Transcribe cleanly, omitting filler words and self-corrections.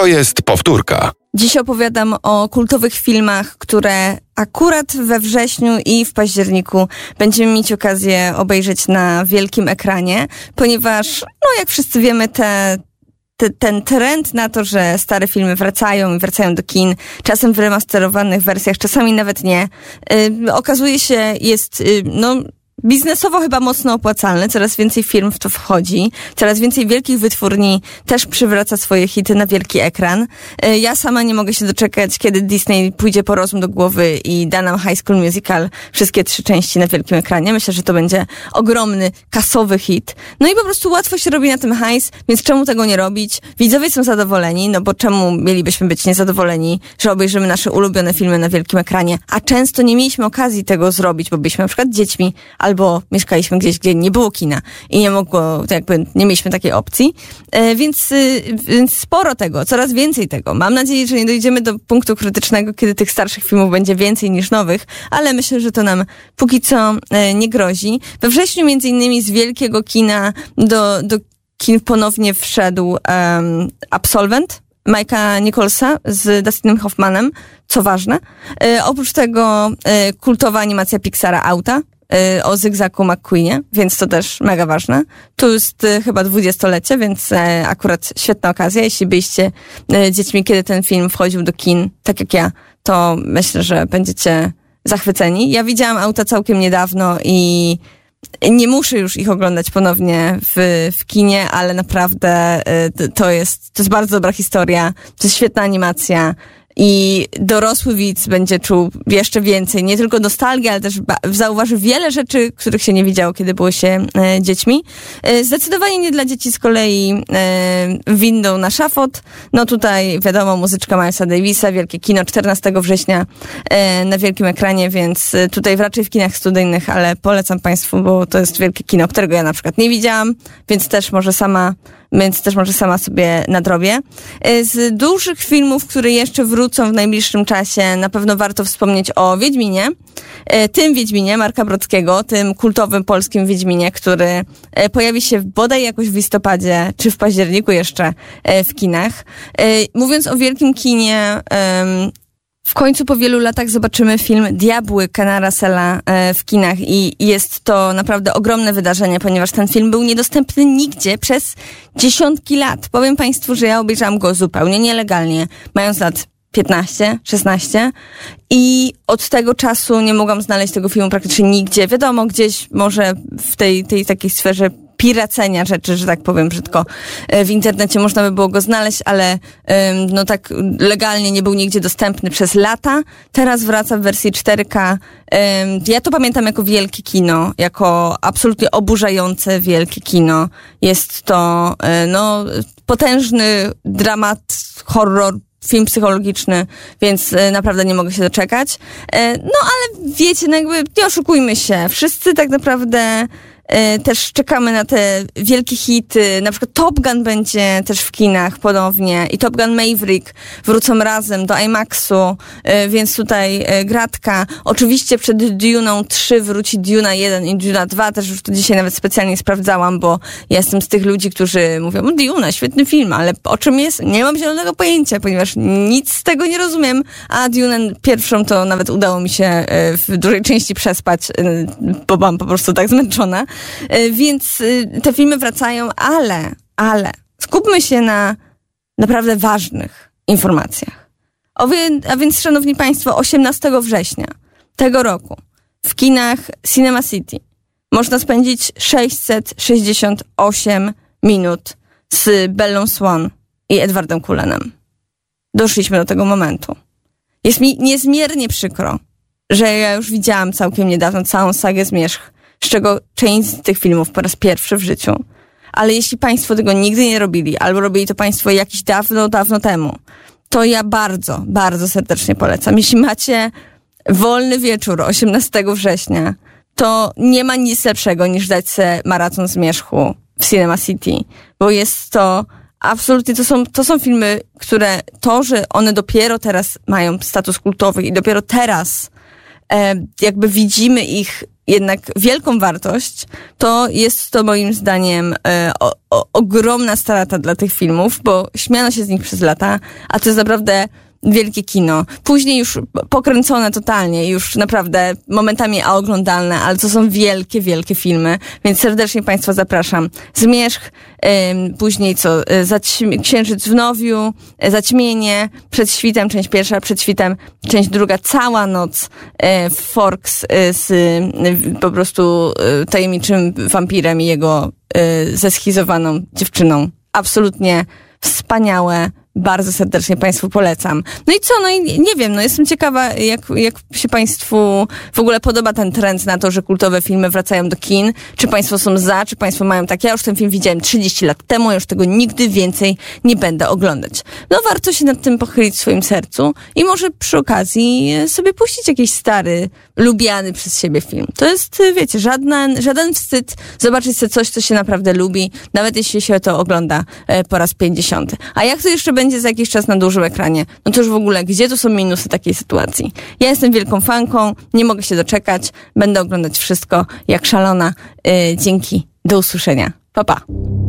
To jest powtórka. Dziś opowiadam o kultowych filmach, które akurat we wrześniu i w październiku będziemy mieć okazję obejrzeć na wielkim ekranie, ponieważ, jak wszyscy wiemy, ten trend na to, że stare filmy wracają do kin, czasem w remasterowanych wersjach, czasami nawet nie, okazuje się, jest, biznesowo chyba mocno opłacalny, coraz więcej firm w to wchodzi, coraz więcej wielkich wytwórni też przywraca swoje hity na wielki ekran. Ja sama nie mogę się doczekać, kiedy Disney pójdzie po rozum do głowy i da nam High School Musical, wszystkie 3 części na wielkim ekranie. Myślę, że to będzie ogromny, kasowy hit. No i po prostu łatwo się robi na tym hajs, więc czemu tego nie robić? Widzowie są zadowoleni, bo czemu mielibyśmy być niezadowoleni, że obejrzymy nasze ulubione filmy na wielkim ekranie, a często nie mieliśmy okazji tego zrobić, bo byliśmy na przykład dziećmi, albo mieszkaliśmy gdzieś, gdzie nie było kina i nie mieliśmy takiej opcji. Więc sporo tego, coraz więcej tego. Mam nadzieję, że nie dojdziemy do punktu krytycznego, kiedy tych starszych filmów będzie więcej niż nowych, ale myślę, że to nam póki co nie grozi. We wrześniu między innymi z wielkiego kina do kin ponownie wszedł Absolvent Mike'a Nicholsa z Dustinem Hoffmanem, co ważne. Oprócz tego kultowa animacja Pixara Auta, o Zygzaku McQueenie, więc to też mega ważne. Tu jest chyba 20-lecie, więc akurat świetna okazja. Jeśli byliście dziećmi, kiedy ten film wchodził do kin, tak jak ja, to myślę, że będziecie zachwyceni. Ja widziałam Auta całkiem niedawno i nie muszę już ich oglądać ponownie w kinie, ale naprawdę to jest bardzo dobra historia, to jest świetna animacja. I dorosły widz będzie czuł jeszcze więcej, nie tylko nostalgię, ale też zauważy wiele rzeczy, których się nie widziało, kiedy było się dziećmi. Zdecydowanie nie dla dzieci z kolei windą na szafot. Tutaj wiadomo, muzyczka Milesa Davisa, wielkie kino 14 września na wielkim ekranie, więc tutaj raczej w kinach studyjnych, ale polecam Państwu, bo to jest wielkie kino, którego ja na przykład nie widziałam, więc też może sama sobie nadrobię. Z dużych filmów, które jeszcze wrócą w najbliższym czasie, na pewno warto wspomnieć o Wiedźminie. Tym Wiedźminie Marka Brockiego, tym kultowym polskim Wiedźminie, który pojawi się bodaj jakoś w listopadzie, czy w październiku jeszcze w kinach. Mówiąc o wielkim kinie, w końcu po wielu latach zobaczymy film Diabły Kena Russella w kinach i jest to naprawdę ogromne wydarzenie, ponieważ ten film był niedostępny nigdzie przez dziesiątki lat. Powiem Państwu, że ja obejrzałam go zupełnie nielegalnie, mając lat 15, 16 i od tego czasu nie mogłam znaleźć tego filmu praktycznie nigdzie. Wiadomo, gdzieś może w tej takiej sferze piracenia rzeczy, że tak powiem brzydko, w internecie można by było go znaleźć, ale tak legalnie nie był nigdzie dostępny przez lata. Teraz wraca w wersji 4K. Ja to pamiętam jako wielkie kino, jako absolutnie oburzające wielkie kino. Jest to potężny dramat, horror, film psychologiczny, więc naprawdę nie mogę się doczekać. Ale wiecie, nie oszukujmy się. Wszyscy tak naprawdę też czekamy na te wielkie hity. Na przykład Top Gun będzie też w kinach ponownie i Top Gun Maverick wrócą razem do IMAX-u, więc tutaj gratka. Oczywiście przed Dune'ą 3 wróci Duna 1 i Duna 2. Też już to dzisiaj nawet specjalnie sprawdzałam, bo ja jestem z tych ludzi, którzy mówią, Duna, świetny film, ale o czym jest? Nie mam zielonego pojęcia, ponieważ nic z tego nie rozumiem, a Dunę pierwszą to nawet udało mi się w dużej części przespać, bo byłam po prostu tak zmęczona. Więc te filmy wracają, ale skupmy się na naprawdę ważnych informacjach. A więc, szanowni Państwo, 18 września tego roku w kinach Cinema City można spędzić 668 minut z Bellą Swan i Edwardem Cullenem. Doszliśmy do tego momentu. Jest mi niezmiernie przykro, że ja już widziałam całkiem niedawno całą sagę Zmierzch, z czego część z tych filmów po raz pierwszy w życiu. Ale jeśli Państwo tego nigdy nie robili, albo robili to Państwo jakiś dawno temu, to ja bardzo, bardzo serdecznie polecam. Jeśli macie wolny wieczór 18 września, to nie ma nic lepszego niż dać sobie maraton Zmierzchu w Cinema City, bo jest to absolutnie, to są filmy, które że one dopiero teraz mają status kultowy i dopiero teraz jakby widzimy ich jednak wielką wartość, to jest to moim zdaniem ogromna strata dla tych filmów, bo śmiano się z nich przez lata, a to jest naprawdę wielkie kino. Później już pokręcone totalnie, już naprawdę momentami oglądalne, ale to są wielkie, wielkie filmy, więc serdecznie Państwa zapraszam. Zmierzch, później Księżyc w Nowiu, Zaćmienie, Przed świtem, część pierwsza, Przed świtem, część druga, cała noc, Forks z po prostu tajemniczym wampirem i jego zeschizowaną dziewczyną. Absolutnie wspaniałe. Bardzo serdecznie Państwu polecam. No i co? No i nie wiem, jestem ciekawa, jak się Państwu w ogóle podoba ten trend na to, że kultowe filmy wracają do kin. Czy Państwo są za, czy Państwo mają tak, ja już ten film widziałem 30 lat temu, ja już tego nigdy więcej nie będę oglądać. No warto się nad tym pochylić w swoim sercu i może przy okazji sobie puścić jakiś stary, lubiany przez siebie film. To jest, wiecie, żaden wstyd zobaczyć sobie coś, co się naprawdę lubi, nawet jeśli się to ogląda po raz 50. A jak to jeszcze będzie za jakiś czas na dużym ekranie, no to już w ogóle, gdzie tu są minusy takiej sytuacji? Ja jestem wielką fanką, nie mogę się doczekać, będę oglądać wszystko jak szalona. Dzięki, do usłyszenia. Pa, pa.